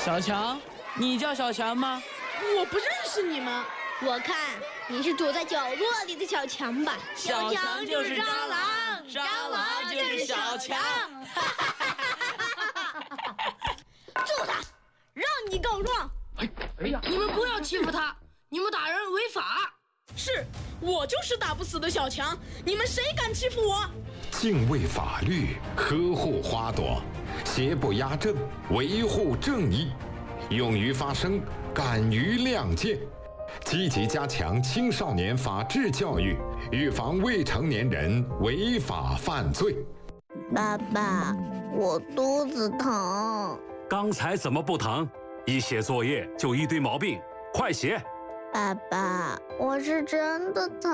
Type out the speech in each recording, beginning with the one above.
小强，你叫小强吗？ 我不认识你们。 我看你是躲在角落里的小强吧？ 小强就是蟑螂，蟑螂就是小强。 揍他，让你告状。 哎呀，你们不要欺负他，你们打人违法。是，我就是打不死的小强，你们谁敢欺负我？ 敬畏法律，呵护花朵，邪不压正，维护正义，勇于发声，敢于亮剑，积极加强青少年法治教育，预防未成年人违法犯罪。 爸爸，我肚子疼。 刚才怎么不疼？一写作业就一堆毛病，快写！ 爸爸，我是真的疼。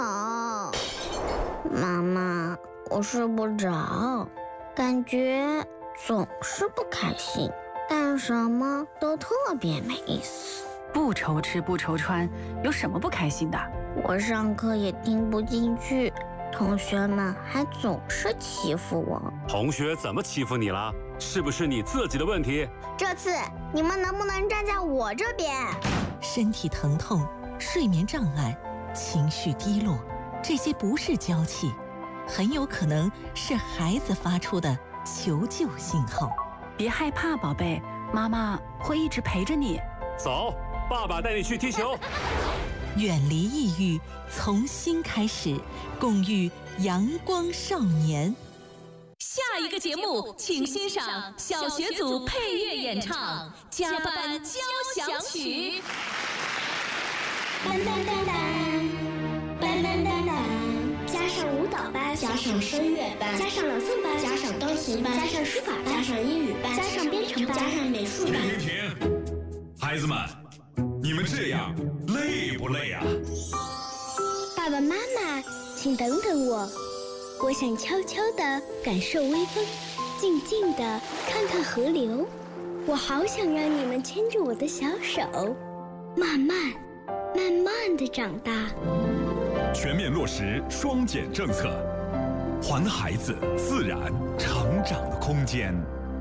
妈妈，我睡不着，感觉总是不开心，干什么都特别没意思。 不愁吃不愁穿，有什么不开心的？ 我上课也听不进去，同学们还总是欺负我。 同学怎么欺负你了？是不是你自己的问题？ 这次你们能不能站在我这边？ 身体疼痛、睡眠障碍、情绪低落，这些不是娇气，很有可能是孩子发出的求救信号。 别害怕，宝贝，妈妈会一直陪着你。 走，爸爸带你去踢球。 远离抑郁，从新开始，共育阳光少年。 下一个节目，请欣赏小学组配乐演唱《加班交响曲》。 班班班班，班班班班，加上舞蹈班，加上声乐班，加上朗诵班，加上钢琴班，加上书法班，加上英语班，加上编程班，加上美术班。 停！孩子们，你们这样累不累啊？ 爸爸妈妈，请等等我，我想悄悄地感受微风，静静地看看河流。我好想让你们牵着我的小手，慢慢地长大。 全面落实双减政策，还孩子自然成长的空间。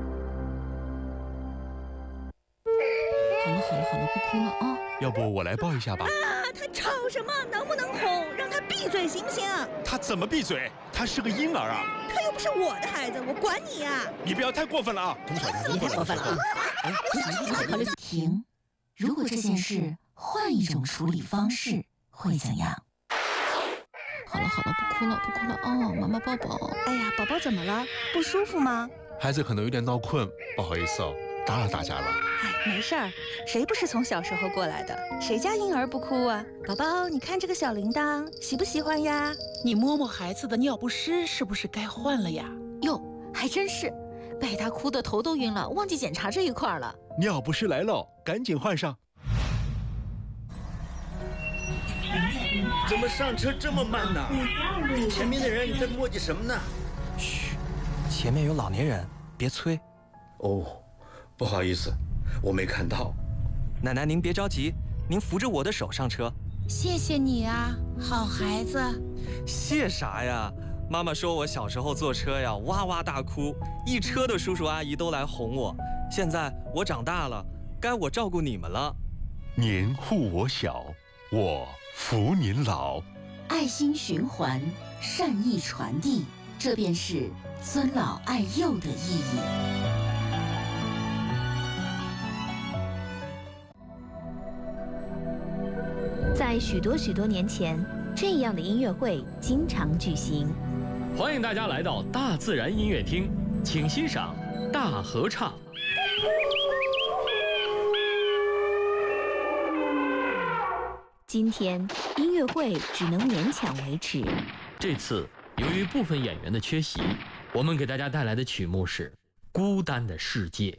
好了，不哭了啊！ 要不我来抱一下吧。 他吵什么？能不能哄？让他闭嘴行不行？ 他怎么闭嘴？他是个婴儿啊！ 他又不是我的孩子，我管你呀！ 你不要太过分了啊！ 你太过分了啊！停！如果这件事换一种处理方式，会怎样？ 好了，不哭了哦，妈妈抱抱。 哎呀，宝宝怎么了？不舒服吗？ 孩子可能有点闹困，不好意思哦，打扰大家了。 哎，没事儿，谁不是从小时候过来的？谁家婴儿不哭啊？宝宝，你看这个小铃铛，喜不喜欢呀？ 你摸摸孩子的尿不湿，是不是该换了呀？ 哟，还真是，被他哭得头都晕了，忘记检查这一块了。 尿不湿来了，赶紧换上。 怎么上车这么慢呢？前面的人在磨叽什么呢？ 嘘，前面有老年人，别催。 哦，不好意思，我没看到。 奶奶您别着急，您扶着我的手上车。 谢谢你啊，好孩子。 谢啥呀？妈妈说我小时候坐车呀，哇哇大哭，一车的叔叔阿姨都来哄我。现在我长大了，该我照顾你们了。 您护我小，我扶您老。 爱心循环，善意传递，这便是尊老爱幼的意义。 在许多年前，这样的音乐会经常举行。 欢迎大家来到大自然音乐厅，请欣赏大合唱。 今天音乐会只能勉强维持。 这次由于部分演员的缺席，我们给大家带来的曲目是《孤单的世界》。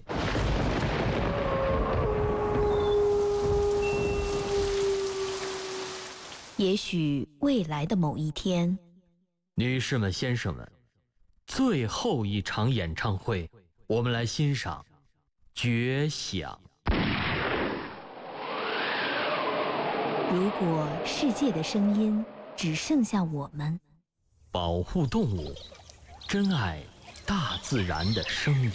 也许未来的某一天， 女士们、先生们，最后一场演唱会，我们来欣赏《绝响》。 如果世界的声音只剩下我们， 保护动物，珍爱大自然的声音。